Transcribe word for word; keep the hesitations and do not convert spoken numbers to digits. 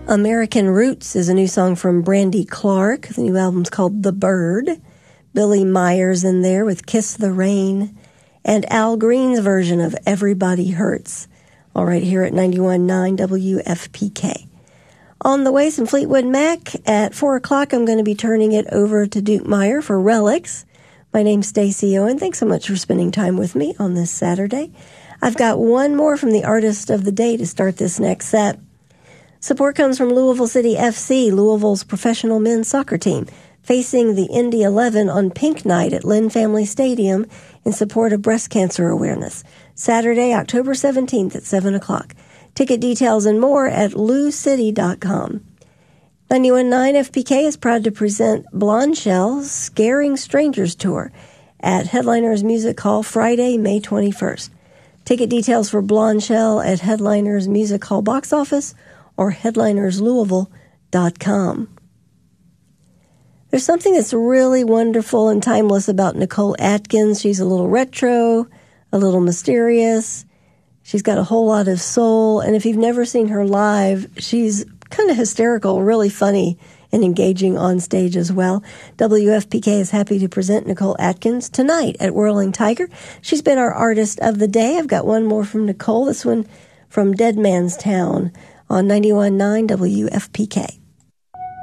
American Roots is a new song from Brandy Clark. The new album's called The Bird. Billy Myers in there with Kiss the Rain. And Al Green's version of Everybody Hurts. All right, here at ninety-one point nine W F P K. On the way, some Fleetwood Mac. At four o'clock, I'm going to be turning it over to Duke Meyer for Relics. My name's Stacey Owen. Thanks so much for spending time with me on this Saturday. I've got one more from the artist of the day to start this next set. Support comes from Louisville City F C, Louisville's professional men's soccer team, facing the Indy eleven on Pink Night at Lynn Family Stadium in support of breast cancer awareness. Saturday, October seventeenth at seven o'clock. Ticket details and more at lou city dot com. ninety-one point nine F P K is proud to present Blonde Shell's Scaring Strangers Tour at Headliners Music Hall Friday, May twenty-first. Ticket details for Blonde Shell at Headliners Music Hall box office or headliners louisville dot com. There's something that's really wonderful and timeless about Nicole Atkins. She's a little retro, a little mysterious. She's got a whole lot of soul, and if you've never seen her live, she's kind of hysterical, really funny, and engaging on stage as well. W F P K is happy to present Nicole Atkins tonight at Whirling Tiger. She's been our artist of the day. I've got one more from Nicole, this one from Dead Man's Town on ninety-one point nine W F P K.